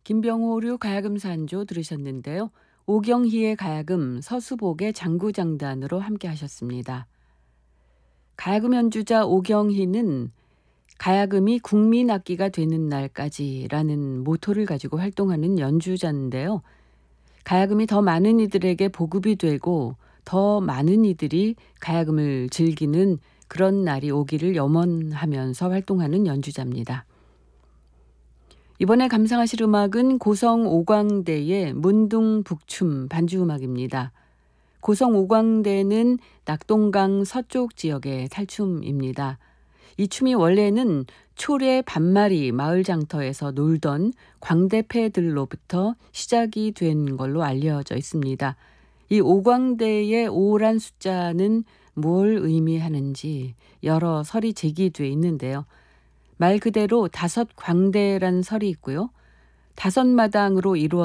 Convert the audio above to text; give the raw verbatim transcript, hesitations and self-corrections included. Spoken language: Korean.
김병호류 가야금산조 들으셨는데요. 오경희의 가야금, 서수복의 장구장단으로 함께 하셨습니다. 가야금 연주자 오경희는 가야금이 국민악기가 되는 날까지라는 모토를 가지고 활동하는 연주자인데요. 가야금이 더 많은 이들에게 보급이 되고 더 많은 이들이 가야금을 즐기는 그런 날이 오기를 염원하면서 활동하는 연주자입니다. 이번에 감상하실 음악은 고성 오광대의 문둥북춤 반주음악입니다. 고성 오광대는 낙동강 서쪽 지역의 탈춤입니다. 이 춤이 원래는 초래 반마리 마을 장터에서 놀던 광대패들로부터 시작이 된 걸로 알려져 있습니다. 이 오광대의 오란 숫자는 뭘 의미하는지 여러 설이 제기돼 있는데요. 말 그대로 다섯 광대란 설이 있고요. 다섯 마당으로 이루어